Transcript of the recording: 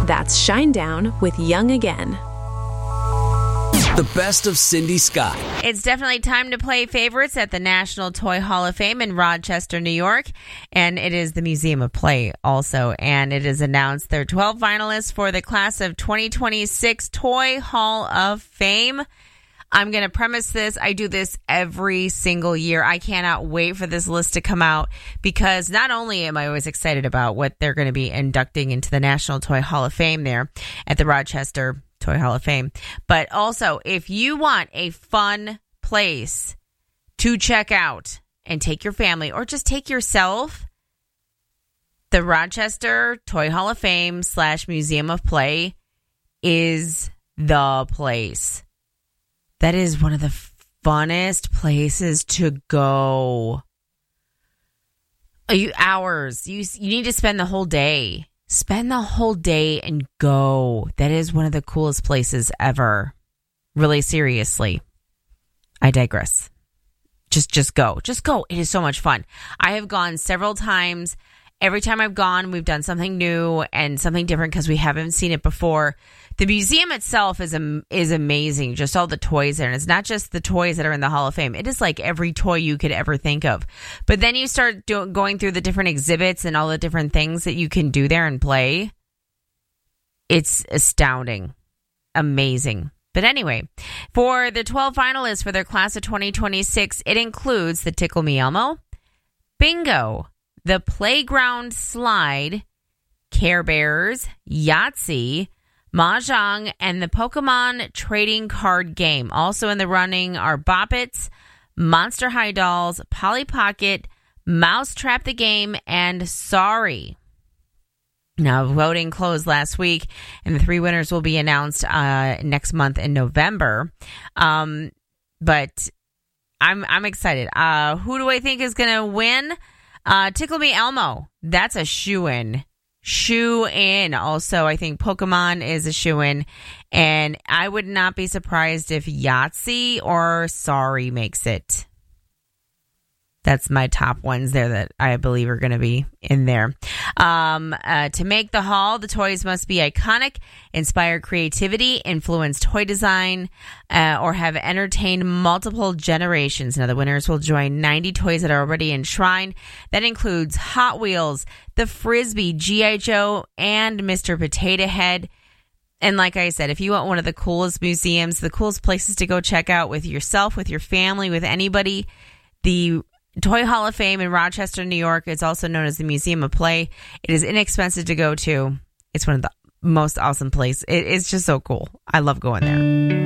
That's Shinedown with Young Again. The best of Cindy Scott. It's definitely time to play favorites at the National Toy Hall of Fame in Rochester, New York. And it is the Museum of Play also. And it is announced there are 12 finalists for the class of 2026 Toy Hall of Fame. I'm going to premise this. I do this every single year. I cannot wait for this list to come out because not only am I always excited about what they're going to be inducting into the National Toy Hall of Fame there at the Rochester Toy Hall of Fame, but also if you want a fun place to check out and take your family or just take yourself, the Rochester Toy Hall of Fame / Museum of Play is the place. That is one of the funnest places to go. Hours. You need to spend the whole day. Spend the whole day and go. That is one of the coolest places ever. Really, seriously. I digress. Just go. Just go. It is so much fun. I have gone several times. Every time I've gone, we've done something new and something different because we haven't seen it before. The museum itself is amazing. Just all the toys there. And it's not just the toys that are in the Hall of Fame. It is like every toy you could ever think of. But then you start going through the different exhibits and all the different things that you can do there and play. It's astounding. Amazing. But anyway, for the 12 finalists for their class of 2026, it includes the Tickle Me Elmo, Bingo, the Playground Slide, Care Bears, Yahtzee, Mahjong, and the Pokemon trading card game. Also in the running are Bop It, Monster High Dolls, Polly Pocket, Mousetrap the Game, and Sorry. Now, voting closed last week, and the 3 winners will be announced next month in November. But I'm excited. Who do I think is going to win? Tickle Me Elmo. That's a shoo-in. Shoo-in. Also, I think Pokemon is a shoo-in. And I would not be surprised if Yahtzee or Sorry makes it. That's my top ones there that I believe are going to be in there. To make the hall, the toys must be iconic, inspire creativity, influence toy design, or have entertained multiple generations. Now, the winners will join 90 toys that are already enshrined. That includes Hot Wheels, the Frisbee, G.I. Joe, and Mr. Potato Head. And like I said, if you want one of the coolest museums, the coolest places to go check out with yourself, with your family, with anybody, the Toy Hall of Fame in Rochester, New York is also known as the Museum of Play. It is inexpensive to go to. It's one of the most awesome places. It's just so cool. I love going there.